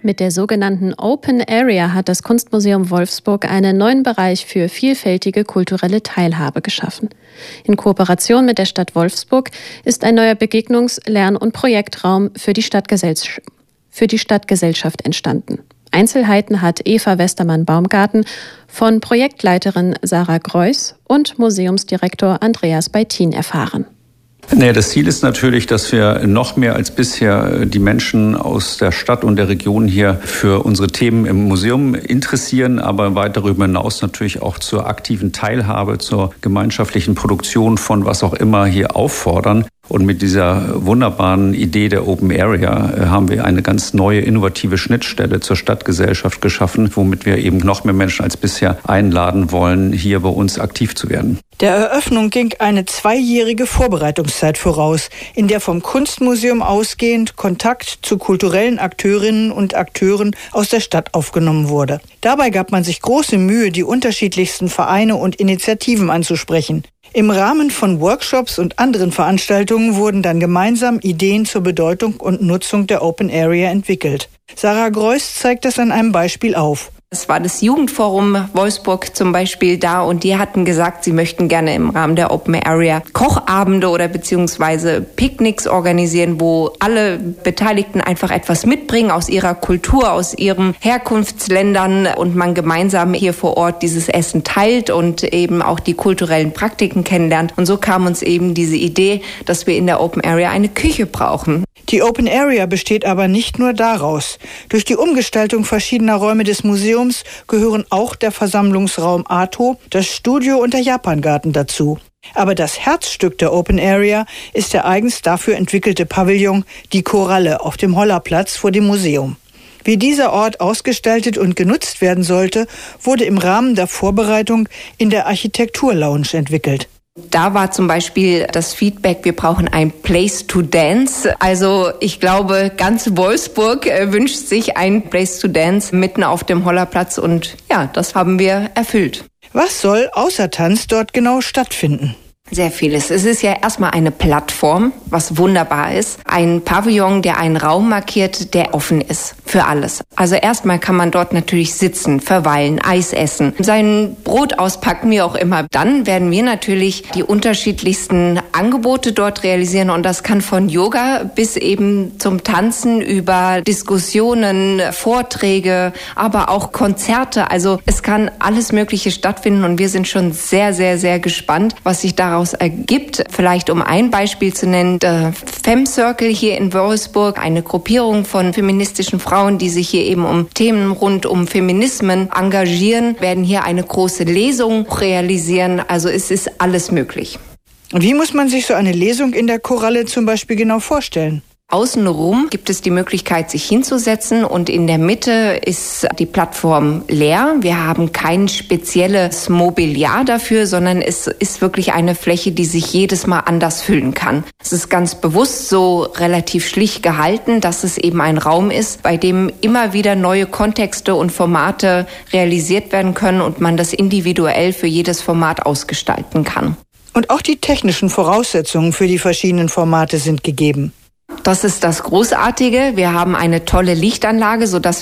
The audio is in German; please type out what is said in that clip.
Mit der sogenannten Open Area hat das Kunstmuseum Wolfsburg einen neuen Bereich für vielfältige kulturelle Teilhabe geschaffen. In Kooperation mit der Stadt Wolfsburg ist ein neuer Begegnungs-, Lern- und Projektraum für die Stadtgesellschaft entstanden. Einzelheiten hat Eva Westermann-Baumgarten von Projektleiterin Sarah Greuß und Museumsdirektor Andreas Beitin erfahren. Das Ziel ist natürlich, dass wir noch mehr als bisher die Menschen aus der Stadt und der Region hier für unsere Themen im Museum interessieren, aber weit darüber hinaus natürlich auch zur aktiven Teilhabe, zur gemeinschaftlichen Produktion von was auch immer hier auffordern. Und mit dieser wunderbaren Idee der Open Area haben wir eine ganz neue, innovative Schnittstelle zur Stadtgesellschaft geschaffen, womit wir eben noch mehr Menschen als bisher einladen wollen, hier bei uns aktiv zu werden. Der Eröffnung ging eine 2-jährige Vorbereitungszeit voraus, in der vom Kunstmuseum ausgehend Kontakt zu kulturellen Akteurinnen und Akteuren aus der Stadt aufgenommen wurde. Dabei gab man sich große Mühe, die unterschiedlichsten Vereine und Initiativen anzusprechen. Im Rahmen von Workshops und anderen Veranstaltungen wurden dann gemeinsam Ideen zur Bedeutung und Nutzung der Open Area entwickelt. Sarah Greuß zeigt das an einem Beispiel auf. Es war das Jugendforum Wolfsburg zum Beispiel da und die hatten gesagt, sie möchten gerne im Rahmen der Open Area Kochabende oder beziehungsweise Picknicks organisieren, wo alle Beteiligten einfach etwas mitbringen aus ihrer Kultur, aus ihren Herkunftsländern und man gemeinsam hier vor Ort dieses Essen teilt und eben auch die kulturellen Praktiken kennenlernt. Und so kam uns eben diese Idee, dass wir in der Open Area eine Küche brauchen. Die Open Area besteht aber nicht nur daraus. Durch die Umgestaltung verschiedener Räume des Museums gehören auch der Versammlungsraum Ato, das Studio und der Japangarten dazu. Aber das Herzstück der Open Area ist der eigens dafür entwickelte Pavillon Die Koralle auf dem Hollerplatz vor dem Museum. Wie dieser Ort ausgestaltet und genutzt werden sollte, wurde im Rahmen der Vorbereitung in der Architekturlounge entwickelt. Da war zum Beispiel das Feedback, wir brauchen ein Place to Dance. Also ich glaube, ganz Wolfsburg wünscht sich ein Place to Dance mitten auf dem Hollerplatz und ja, das haben wir erfüllt. Was soll außer Tanz dort genau stattfinden? Sehr vieles. Es ist ja erstmal eine Plattform, was wunderbar ist. Ein Pavillon, der einen Raum markiert, der offen ist für alles. Also erstmal kann man dort natürlich sitzen, verweilen, Eis essen, sein Brot auspacken, wie auch immer. Dann werden wir natürlich die unterschiedlichsten Angebote dort realisieren und das kann von Yoga bis eben zum Tanzen über Diskussionen, Vorträge, aber auch Konzerte. Also es kann alles Mögliche stattfinden und wir sind schon sehr, sehr, sehr gespannt, was sich daraus ergibt. Vielleicht um ein Beispiel zu nennen, der Fem Circle hier in Wolfsburg, eine Gruppierung von feministischen Frauen, die sich hier eben um Themen rund um Feminismen engagieren, werden hier eine große Lesung realisieren. Also es ist alles möglich. Und wie muss man sich so eine Lesung in der Koralle zum Beispiel genau vorstellen? Außenrum gibt es die Möglichkeit, sich hinzusetzen und in der Mitte ist die Plattform leer. Wir haben kein spezielles Mobiliar dafür, sondern es ist wirklich eine Fläche, die sich jedes Mal anders füllen kann. Es ist ganz bewusst so relativ schlicht gehalten, dass es eben ein Raum ist, bei dem immer wieder neue Kontexte und Formate realisiert werden können und man das individuell für jedes Format ausgestalten kann. Und auch die technischen Voraussetzungen für die verschiedenen Formate sind gegeben. Das ist das Großartige. Wir haben eine tolle Lichtanlage, sodass